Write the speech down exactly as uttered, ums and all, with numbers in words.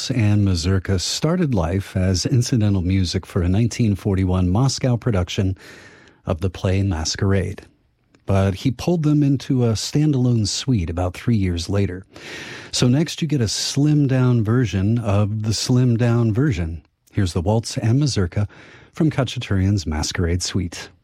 Waltz and Mazurka started life as incidental music for a nineteen forty-one Moscow production of the play Masquerade. But he pulled them into a standalone suite about three years later. So next you get a slimmed-down version of the slimmed-down version. Here's the Waltz and Mazurka from Khachaturian's Masquerade Suite.